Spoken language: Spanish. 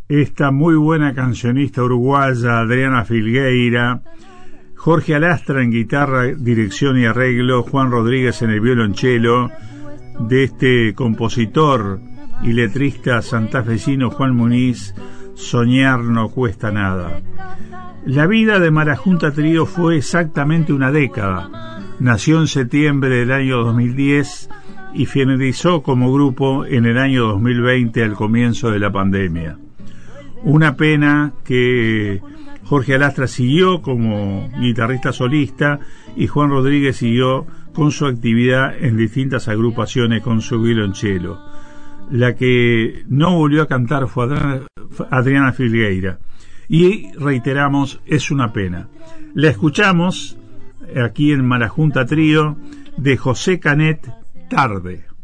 esta muy buena cancionista uruguaya Adriana Filgueira, Jorge Alastra en guitarra, dirección y arreglo, Juan Rodríguez en el violonchelo, de este compositor y letrista santafesino Juan Muniz, Soñar no cuesta nada. La vida de Marajunta Trío fue exactamente una década. Nació en septiembre del año 2010 y finalizó como grupo en el año 2020 al comienzo de la pandemia. Una pena que Jorge Alastra siguió como guitarrista solista y Juan Rodríguez siguió con su actividad en distintas agrupaciones con su violonchelo. La que no volvió a cantar fue Adriana Filgueira. Y reiteramos, es una pena. La escuchamos aquí en Marajunta Trío de José Canet, Tarde.